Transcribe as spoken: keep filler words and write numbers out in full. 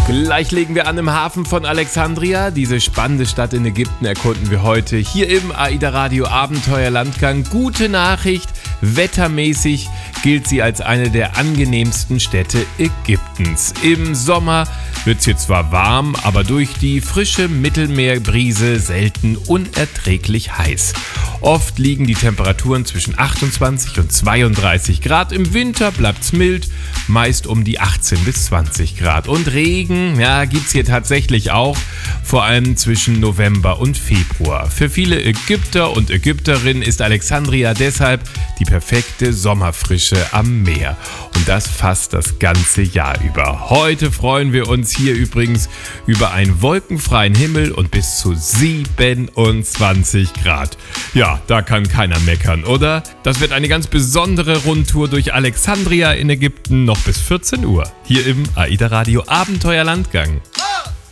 Gleich legen wir an im Hafen von Alexandria. Diese spannende Stadt in Ägypten erkunden wir heute hier im AIDA Radio Abenteuerlandgang. Gute Nachricht, wettermäßig gilt sie als eine der angenehmsten Städte Ägyptens. Im Sommer wird es hier zwar warm, aber durch die frische Mittelmeerbrise selten unerträglich heiß. Oft liegen die Temperaturen zwischen achtundzwanzig und zweiunddreißig Grad. Im Winter bleibt's mild, meist um die achtzehn bis zwanzig Grad. Und Regen, ja, gibt's hier tatsächlich auch, vor allem zwischen November und Februar. Für viele Ägypter und Ägypterinnen ist Alexandria deshalb die perfekte Sommerfrische am Meer. Und das fast das ganze Jahr über. Heute freuen wir uns hier übrigens über einen wolkenfreien Himmel und bis zu siebenundzwanzig Grad. Ja, da kann keiner meckern, oder? Das wird eine ganz besondere Rundtour durch Alexandria in Ägypten noch bis vierzehn Uhr. Hier im AIDA Radio Abenteuerlandgang.